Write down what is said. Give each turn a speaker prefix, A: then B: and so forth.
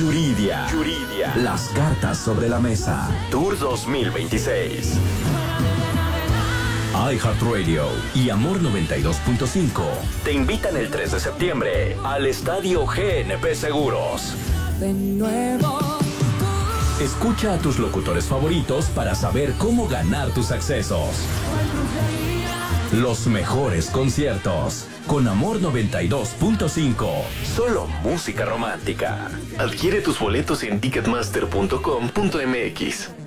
A: Yuridia. Las cartas sobre la mesa. Tour 2026. iHeartRadio y Amor 92.5 te invitan el 3 de septiembre al Estadio GNP Seguros.
B: De nuevo.
A: Escucha a tus locutores favoritos para saber cómo ganar tus accesos. Los mejores conciertos con Amor 92.5. Solo música romántica.
C: Adquiere tus boletos en ticketmaster.com.mx.